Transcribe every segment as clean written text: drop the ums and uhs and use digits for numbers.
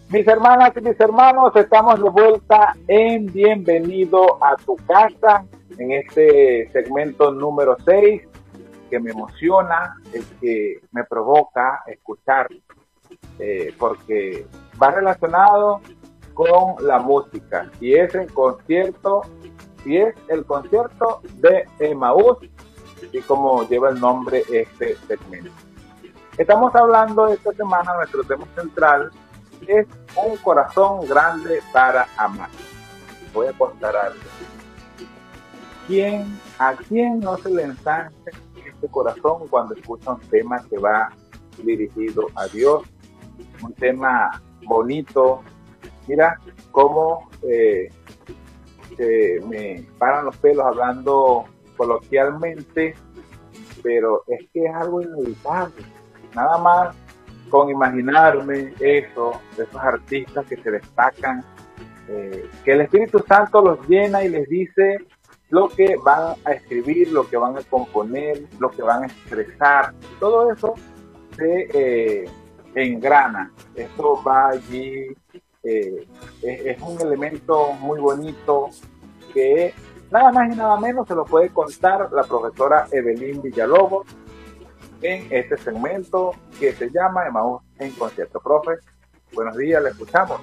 Mis hermanas y mis hermanos, estamos de vuelta en Bienvenido a tu casa, en este segmento número 6 que me emociona, el que me provoca escuchar, porque va relacionado con la música y es el concierto de Emaús y como lleva el nombre este segmento. Estamos hablando esta semana, nuestro tema central es un corazón grande para amar. Voy a contar algo. ¿A quién no se le ensancha este corazón cuando escucha un tema que va dirigido a Dios? Un tema bonito. Mira cómo se me paran los pelos hablando coloquialmente, pero es que es algo inevitable. Nada más con imaginarme eso, de esos artistas que se destacan, que el Espíritu Santo los llena y les dice lo que van a escribir, lo que van a componer, lo que van a expresar, todo eso se engrana, eso va allí, es un elemento muy bonito que nada más y nada menos se lo puede contar la profesora Evelyn Villalobos en este segmento que se llama Emaús en concierto. Profe, buenos días, le escuchamos.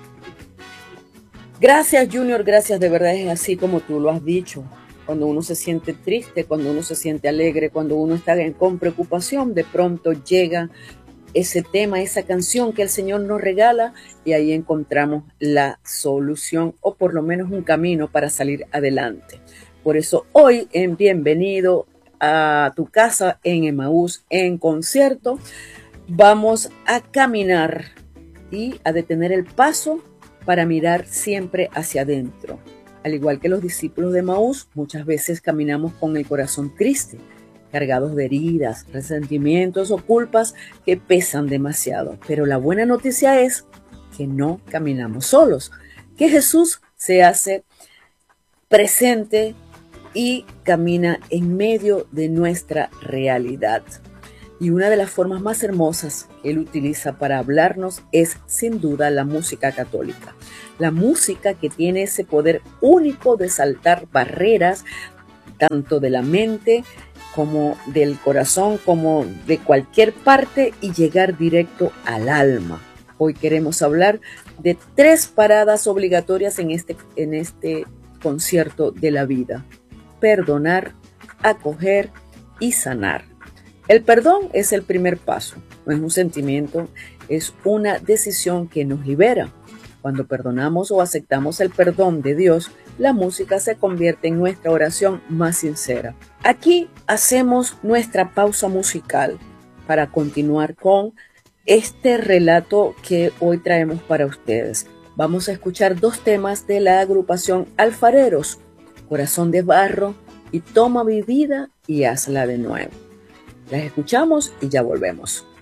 Gracias, Junior, gracias, de verdad es así como tú lo has dicho. Cuando uno se siente triste, cuando uno se siente alegre, cuando uno está con preocupación, de pronto llega ese tema, esa canción que el Señor nos regala y ahí encontramos la solución o por lo menos un camino para salir adelante. Por eso hoy en Bienvenido a tu casa en Emaús en concierto vamos a caminar y a detener el paso para mirar siempre hacia adentro. Al igual que los discípulos de Emaús, muchas veces caminamos con el corazón triste, cargados de heridas, resentimientos o culpas que pesan demasiado. Pero la buena noticia es que no caminamos solos, que Jesús se hace presente y camina en medio de nuestra realidad. Y una de las formas más hermosas que él utiliza para hablarnos es sin duda la música católica. La música que tiene ese poder único de saltar barreras, tanto de la mente como del corazón, como de cualquier parte y llegar directo al alma. Hoy queremos hablar de 3 paradas obligatorias en este concierto de la vida: perdonar, acoger y sanar. El perdón es el primer paso, no es un sentimiento, es una decisión que nos libera. Cuando perdonamos o aceptamos el perdón de Dios, la música se convierte en nuestra oración más sincera. Aquí hacemos nuestra pausa musical para continuar con este relato que hoy traemos para ustedes. Vamos a escuchar 2 temas de la agrupación Alfareros, Corazón de Barro y Toma mi vida y hazla de nuevo. Las escuchamos y ya volvemos.